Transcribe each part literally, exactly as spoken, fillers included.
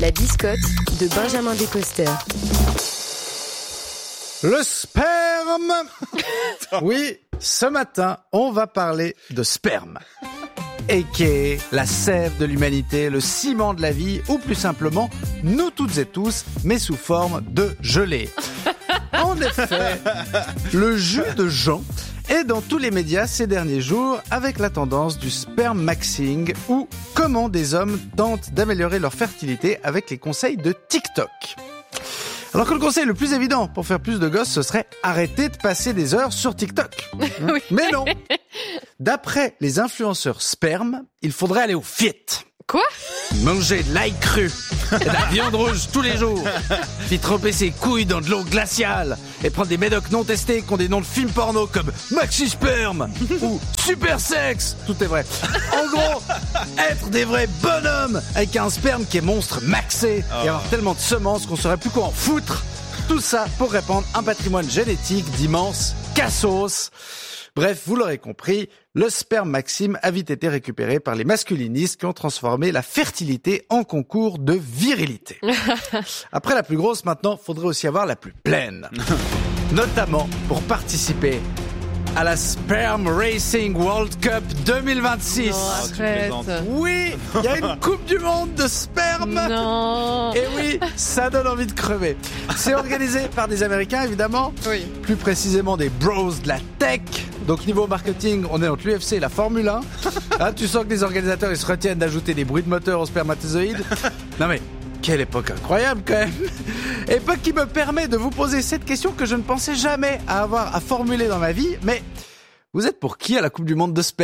La biscotte de Benjamin Descoster. Le sperme. Oui, ce matin, on va parler de sperme. A K A la sève de l'humanité, le ciment de la vie, ou plus simplement, nous toutes et tous, mais sous forme de gelée. En effet, le jus de Jean est dans tous les médias ces derniers jours avec la tendance du sperm maxing ou comment des hommes tentent d'améliorer leur fertilité avec les conseils de TikTok. Alors que le conseil le plus évident pour faire plus de gosses, ce serait arrêter de passer des heures sur TikTok. Oui. Mais non. D'après les influenceurs sperme, il faudrait aller au fit. Quoi ? Manger de l'ail cru et de la viande rouge tous les jours. Puis tremper ses couilles dans de l'eau glaciale et prendre des médocs non testés qui ont des noms de films porno comme Maxi Sperme ou Super Sexe. Tout est vrai. En gros, être des vrais bonhommes avec un sperme qui est monstre maxé et avoir tellement de semences qu'on saurait plus quoi en foutre. Tout ça pour répandre un patrimoine génétique d'immenses cassos. Bref, vous l'aurez compris, le sperme maxime a vite été récupéré par les masculinistes qui ont transformé la fertilité en concours de virilité. Après la plus grosse, maintenant, faudrait aussi avoir la plus pleine. Notamment pour participer à la Sperm Racing World Cup deux mille vingt-six. Non, arrête. Oui, il y a une coupe du monde de sperme. Non. Et oui, ça donne envie de crever. C'est organisé par des Américains, évidemment. Oui. Plus précisément des bros de la tech. Donc niveau marketing, on est entre l'U F C et la Formule un. Hein, tu sens que les organisateurs ils se retiennent d'ajouter des bruits de moteur aux spermatozoïdes. Non mais, quelle époque incroyable quand même. Époque qui me permet de vous poser cette question que je ne pensais jamais à avoir à formuler dans ma vie. Mais vous êtes pour qui à la Coupe du Monde de sperme ?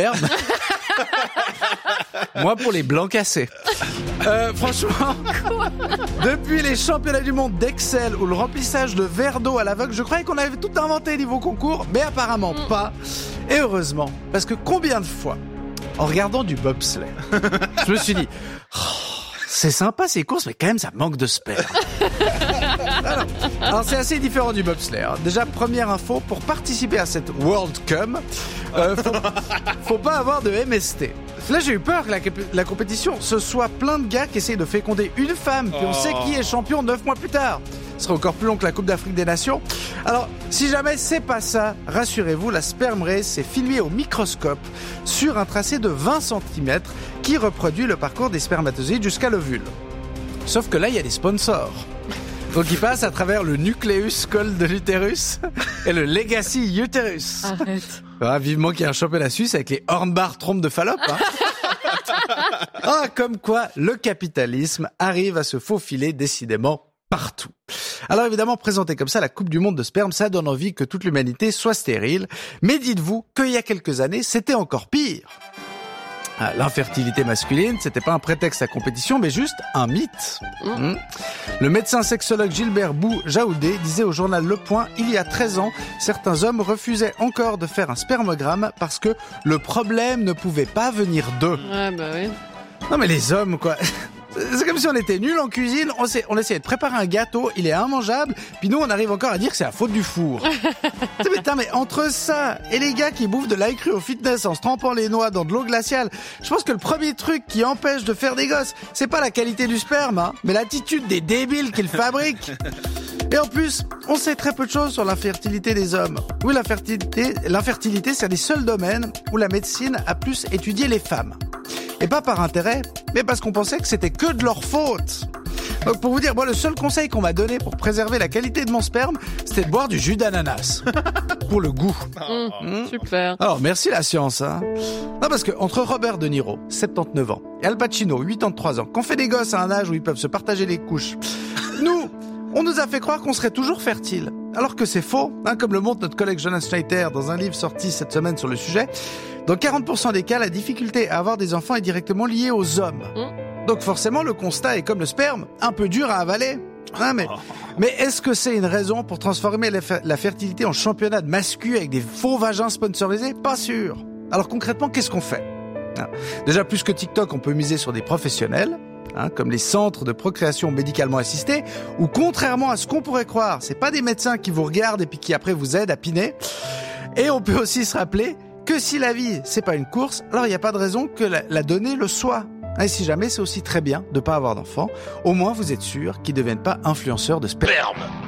Moi pour les blancs cassés. Euh, franchement, depuis les championnats du monde d'Excel ou le remplissage de verres d'eau à l'aveugle, je croyais qu'on avait tout inventé niveau concours, mais apparemment pas. Et heureusement, parce que combien de fois, en regardant du bobsleigh, je me suis dit, oh, c'est sympa ces courses, mais quand même ça manque de sperme. Alors, alors c'est assez différent du bobsleigh. Hein. Déjà, première info, pour participer à cette World Cup, euh, faut, faut pas avoir de M S T. Là, j'ai eu peur que la, la compétition, ce soit plein de gars qui essayent de féconder une femme, puis on sait qui est champion neuf mois plus tard. Ce serait encore plus long que la Coupe d'Afrique des Nations. Alors, si jamais c'est pas ça, rassurez-vous, la Sperm Race est filmée au microscope sur un tracé de vingt centimètres qui reproduit le parcours des spermatozoïdes jusqu'à l'ovule. Sauf que là, il y a des sponsors. Donc ils passent à travers le nucleus col de l'utérus et le legacy uterus. Arrête. Ah, vivement qu'il y ait un championnat suisse avec les hornbar trompes de Fallope. Hein. Ah, comme quoi le capitalisme arrive à se faufiler décidément partout. Alors évidemment, présenté comme ça, la Coupe du Monde de sperme, ça donne envie que toute l'humanité soit stérile. Mais dites-vous qu'il y a quelques années, c'était encore pire. Ah, l'infertilité masculine, c'était pas un prétexte à compétition, mais juste un mythe. Mmh. Le médecin sexologue Gilbert Bou-Jaoudé disait au journal Le Point, il y a treize ans, certains hommes refusaient encore de faire un spermogramme parce que le problème ne pouvait pas venir d'eux. Ouais, bah oui. Non mais les hommes, quoi. C'est comme si on était nuls en cuisine, on, sait, on essayait de préparer un gâteau, il est immangeable, puis nous on arrive encore à dire que c'est la faute du four. mais, putain, mais entre ça et les gars qui bouffent de l'ail cru au fitness en se trempant les noix dans de l'eau glaciale, je pense que le premier truc qui empêche de faire des gosses, c'est pas la qualité du sperme, hein, mais l'attitude des débiles qui le fabriquent. Et en plus, on sait très peu de choses sur l'infertilité des hommes. Oui, l'infertilité, l'infertilité, c'est un des seuls domaines où la médecine a plus étudié les femmes. Et pas par intérêt, mais parce qu'on pensait que c'était que de leur faute. Donc pour vous dire, moi le seul conseil qu'on m'a donné pour préserver la qualité de mon sperme, c'était de boire du jus d'ananas. Pour le goût. Mmh, mmh. Super. Alors merci la science, hein. Non parce que entre Robert De Niro, soixante-dix-neuf ans, et Al Pacino, quatre-vingt-treize ans, qu'on fait des gosses à un âge où ils peuvent se partager les couches, nous, on nous a fait croire qu'on serait toujours fertile. Alors que c'est faux, hein, comme le montre notre collègue Jonas Schneider dans un livre sorti cette semaine sur le sujet. Dans quarante pour cent des cas, la difficulté à avoir des enfants est directement liée aux hommes. Mmh. Donc forcément, le constat est comme le sperme, un peu dur à avaler. Ah, mais, mais est-ce que c'est une raison pour transformer la, la fertilité en championnat de mascu avec des faux vagins sponsorisés ? Pas sûr. Alors concrètement, qu'est-ce qu'on fait ? hein Déjà, plus que TikTok, on peut miser sur des professionnels. Hein, comme les centres de procréation médicalement assistée, où contrairement à ce qu'on pourrait croire, c'est pas des médecins qui vous regardent et puis qui après vous aident à piner. Et on peut aussi se rappeler que si la vie c'est pas une course, alors il n'y a pas de raison que la, la donnée le soit. Et si jamais, c'est aussi très bien de pas avoir d'enfants. Au moins, vous êtes sûr qu'ils ne deviennent pas influenceurs de sperme.